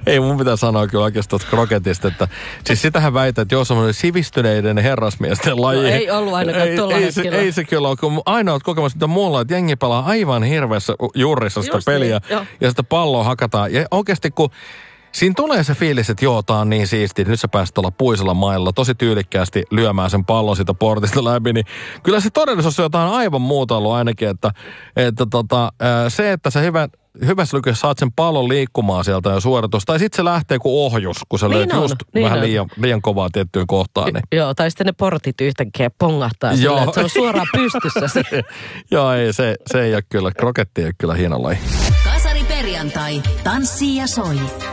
Ei mun pitää sanoa kyllä oikeastaan tuosta kroketista, että siis sitähän väität, että jos on sivistyneiden herrasmiesten laji. No, ei ollut ainakaan tuolla hetkellä. Ei se kyllä ole, kun ainoat kokemus, mitä mulla on, että jengi pelaa aivan hirveässä juurissa sitä peliä niin, ja sitä palloa hakataan. Ja oikeasti kun siinä tulee se fiilis, että joo, tää on niin siistiä, nyt sä pääset olla puisella mailla tosi tyylikkäästi lyömään sen pallon siitä portista läpi, niin kyllä se todellisuus on jotain aivan muuta ollut ainakin, että se, että sä hyvässä lykyssä saat sen pallon liikkumaan sieltä ja suoritus, tai sitten se lähtee kuin ohjus, kun sä löydät just vähän liian kovaa tiettyyn kohtaan. Niin. Joo, tai sitten ne portit yhtäkkiä pongahtaa sillä, että se on suoraan pystyssä. Joo, ei, se ei ole kyllä, kroketti ei ole kyllä hieno laji. Kasari perjantai, tanssii ja soi.